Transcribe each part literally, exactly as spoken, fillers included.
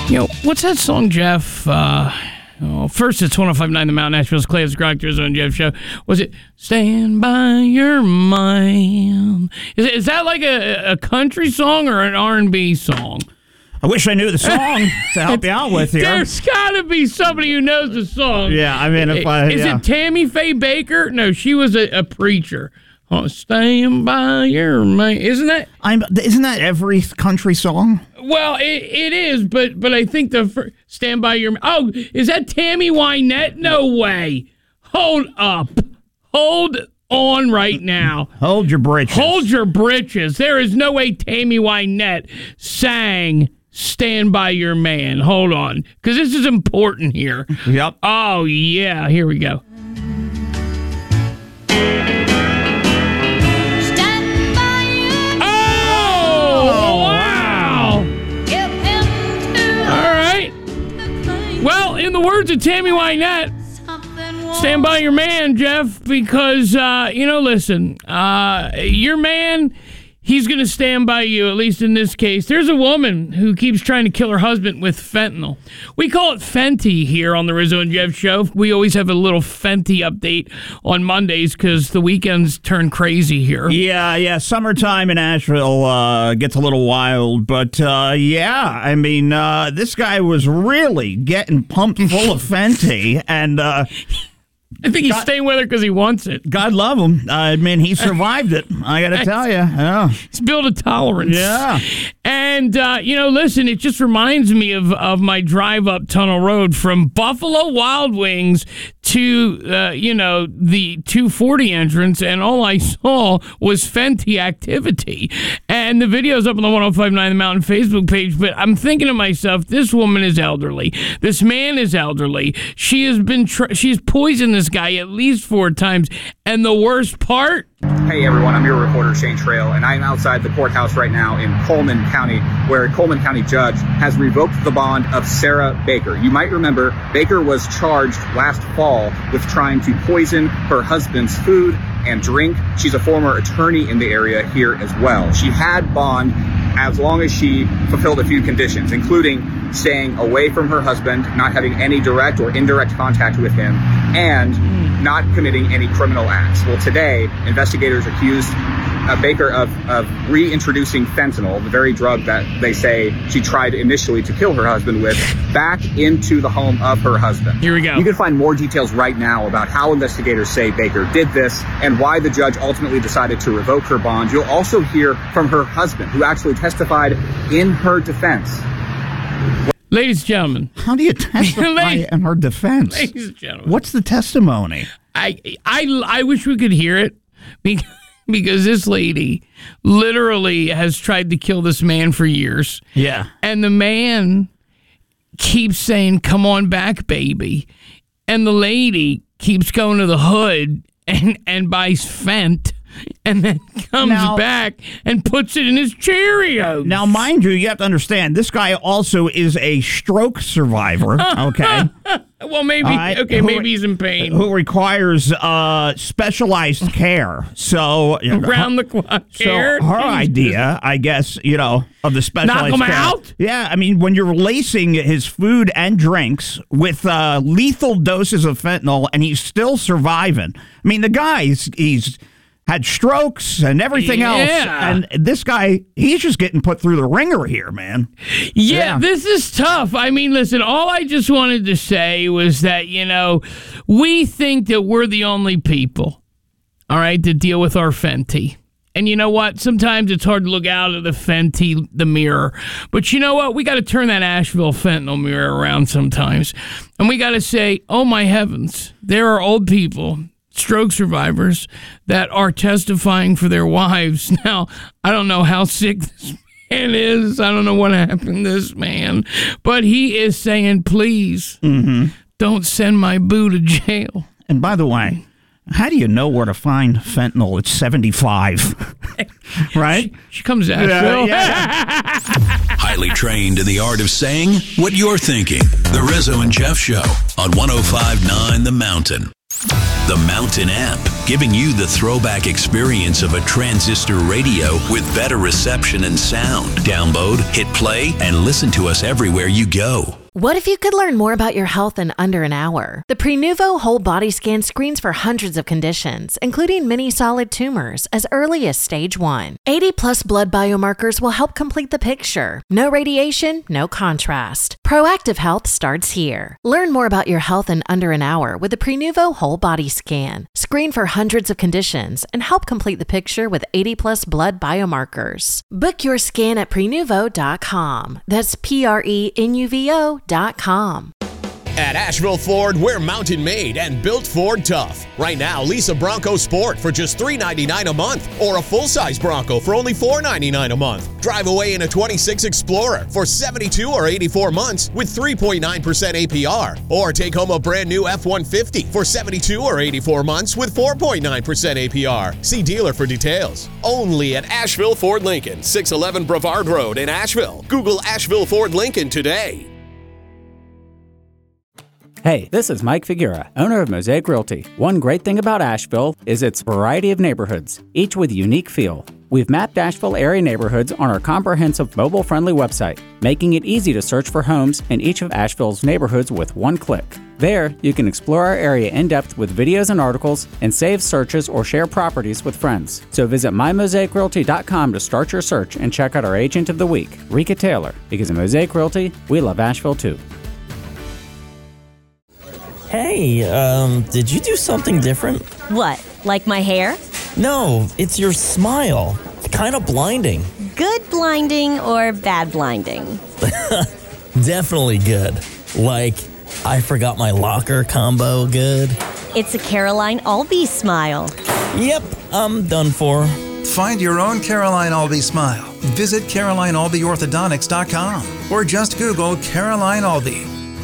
You know, what's that song, Jeff? Uh, oh, first, it's one oh five point nine The Mountain, Nashville's Clay's Groctors on Jeff Show. Was it Stand By Your Mind? Is, is that like a, a country song or an R and B song? I wish I knew the song to help you out with here. There's got to be somebody who knows the song. Yeah, I mean, if I... Is yeah. it Tammy Faye Baker? No, she was a, a preacher. Oh, stand by your man. Isn't that? I'm. Isn't that every country song? Well, it, it is, but but I think the fir- stand by your. Oh, is that Tammy Wynette? No way. Hold up. Hold on right now. Hold your britches. Hold your britches. There is no way Tammy Wynette sang "Stand by Your Man." Hold on, because this is important here. Yep. Oh yeah, here we go. Well, in the words of Tammy Wynette, stand by your man, Jeff, because, uh, you know, listen, uh, your man, he's going to stand by you, at least in this case. There's a woman who keeps trying to kill her husband with fentanyl. We call it Fenty here on the Rizzo and Jeff Show. We always have a little Fenty update on Mondays because the weekends turn crazy here. Yeah, yeah. Summertime in Asheville uh, gets a little wild. But, uh, yeah, I mean, uh, this guy was really getting pumped full of Fenty. And... Uh, I think he's God, staying with her because he wants it. God love him. I mean, he survived it. I got to tell you. Yeah. He's built a tolerance. Yeah. And, uh, you know, listen, it just reminds me of, of my drive up Tunnel Road from Buffalo Wild Wings to, uh, you know, the two forty entrance, and all I saw was Fenty activity. And the video's up on the one oh five point nine The Mountain Facebook page, but I'm thinking to myself, this woman is elderly. This man is elderly. She has been, tr- she's poisoned this guy at least four times. And the worst part? Hey everyone, I'm your reporter Shane Trail, and I'm outside the courthouse right now in Coleman County, where a Coleman County judge has revoked the bond of Sarah Baker. You might remember Baker was charged last fall with trying to poison her husband's food and drink. She's a former attorney in the area here as well. She had bond as long as she fulfilled a few conditions, including staying away from her husband, not having any direct or indirect contact with him, and not committing any criminal acts. Well, today, investigators accused uh, Baker of, of reintroducing fentanyl, the very drug that they say she tried initially to kill her husband with, back into the home of her husband. Here we go. You can find more details right now about how investigators say Baker did this and why the judge ultimately decided to revoke her bond. You'll also hear from her husband, who actually testified in her defense. Ladies and gentlemen. How do you testify in her defense? Ladies and gentlemen. What's the testimony? I, I, I wish we could hear it because, because this lady literally has tried to kill this man for years. Yeah. And the man keeps saying, come on back, baby. And the lady keeps going to the hood and, and buys Fent. And then comes now, back and puts it in his Cheerios. Now, mind you, you have to understand, this guy also is a stroke survivor, okay? Well, maybe, right. okay, who, maybe he's in pain. Who requires uh, specialized care. So, around the clock care. So, her idea, I guess, you know, of the specialized Knock him care. out? Yeah, I mean, when you're lacing his food and drinks with uh, lethal doses of fentanyl and he's still surviving. I mean, the guy's, he's... had strokes and everything yeah. else. And this guy, he's just getting put through the ringer here, man. Yeah, yeah, this is tough. I mean, listen, all I just wanted to say was that, you know, we think that we're the only people, all right, to deal with our Fenty. And you know what? Sometimes it's hard to look out of the Fenty, the mirror. But you know what? We got to turn that Asheville fentanyl mirror around sometimes. And we got to say, oh, my heavens, there are old people, stroke survivors, that are testifying for their wives. Now, I don't know how sick this man is. I don't know what happened to this man. But he is saying, please, mm-hmm. don't send my boo to jail. And by the way, how do you know where to find fentanyl at seventy-five? Right? She, she comes out. Yeah, yeah. Highly trained in the art of saying what you're thinking. The Rizzo and Jeff Show on one oh five point nine The Mountain. The Mountain app, giving you the throwback experience of a transistor radio with better reception and sound. Download, hit play, and listen to us everywhere you go. What if you could learn more about your health in under an hour? The Prenuvo Whole Body Scan screens for hundreds of conditions, including many solid tumors, as early as stage one. eighty plus blood biomarkers will help complete the picture. No radiation, no contrast. Proactive health starts here. Learn more about your health in under an hour with the Prenuvo Whole Body Scan. Screen for hundreds of conditions and help complete the picture with eighty plus blood biomarkers. Book your scan at prenuvo dot com. That's P R E N U V O dot com. At Asheville Ford, we're mountain made and built Ford tough. Right now, lease a Bronco Sport for just three hundred ninety-nine dollars a month or a full-size Bronco for only four hundred ninety-nine dollars a month. Drive away in a twenty-six Explorer for seventy-two or eighty-four months with three point nine percent A P R. Or take home a brand new F one fifty for seventy-two or eighty-four months with four point nine percent A P R. See dealer for details. Only at Asheville Ford Lincoln, six eleven Brevard Road in Asheville. Google Asheville Ford Lincoln today. Hey, this is Mike Figura, owner of Mosaic Realty. One great thing about Asheville is its variety of neighborhoods, each with a unique feel. We've mapped Asheville area neighborhoods on our comprehensive mobile-friendly website, making it easy to search for homes in each of Asheville's neighborhoods with one click. There, you can explore our area in depth with videos and articles and save searches or share properties with friends. So visit my mosaic realty dot com to start your search and check out our agent of the week, Rika Taylor, because at Mosaic Realty, we love Asheville too. Hey, um, did you do something different? What, like my hair? No, it's your smile. It's kind of blinding. Good blinding or bad blinding? Definitely good. Like, I forgot my locker combo good. It's a Caroline Albee smile. Yep, I'm done for. Find your own Caroline Albee smile. Visit caroline albee orthodontics dot com or just Google Caroline Albee.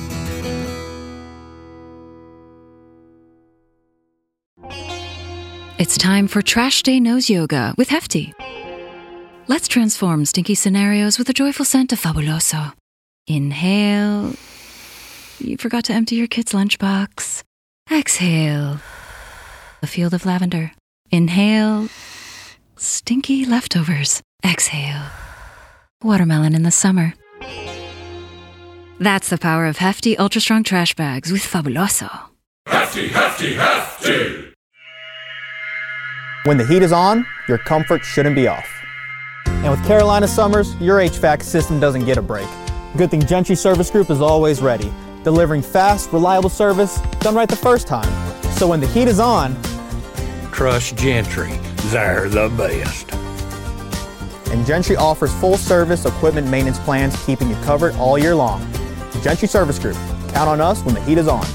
It's time for Trash Day Nose Yoga with Hefty. Let's transform stinky scenarios with a joyful scent of Fabuloso. Inhale. You forgot to empty your kid's lunchbox. Exhale. A field of lavender. Inhale. Stinky leftovers. Exhale. Watermelon in the summer. That's the power of Hefty Ultra Strong Trash Bags with Fabuloso. Hefty, Hefty, Hefty! When the heat is on, your comfort shouldn't be off. And with Carolina Summers, your H V A C system doesn't get a break. Good thing Gentry Service Group is always ready, delivering fast, reliable service done right the first time. So when the heat is on, trust Gentry. They're the best. And Gentry offers full service equipment maintenance plans, keeping you covered all year long. Gentry Service Group. Count on us when the heat is on.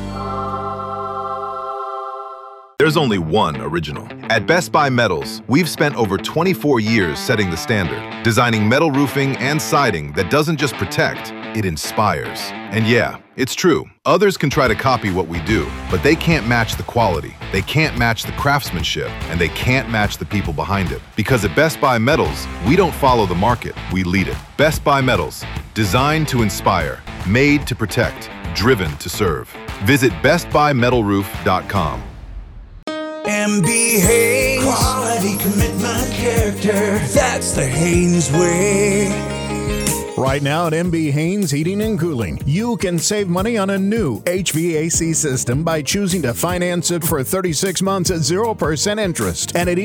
There's only one original. At Best Buy Metals, we've spent over twenty-four years setting the standard, designing metal roofing and siding that doesn't just protect, it inspires. And yeah, it's true. Others can try to copy what we do, but they can't match the quality, they can't match the craftsmanship, and they can't match the people behind it. Because at Best Buy Metals, we don't follow the market, we lead it. Best Buy Metals, designed to inspire, made to protect, driven to serve. Visit best buy metal roof dot com. M B Haynes. Quality, commitment, character. That's the Haynes way. Right now at M B Haynes Heating and Cooling, you can save money on a new H V A C system by choosing to finance it for thirty-six months at zero percent interest. And it